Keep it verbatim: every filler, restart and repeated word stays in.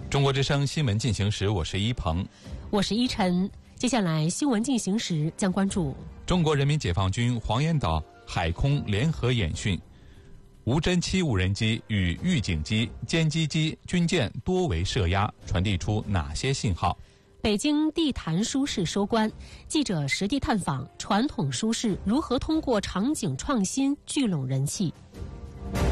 中国之声新闻进行时，我是一鹏， 我是依晨。接下来新闻进行时将关注中国人民解放军黄岩岛海空联合演训，无侦七无人机与预警机、歼击机、军舰多为射压，传递出哪些信号？ 北京地坛书市收官，记者实地探访传统书市如何通过场景创新聚拢人气。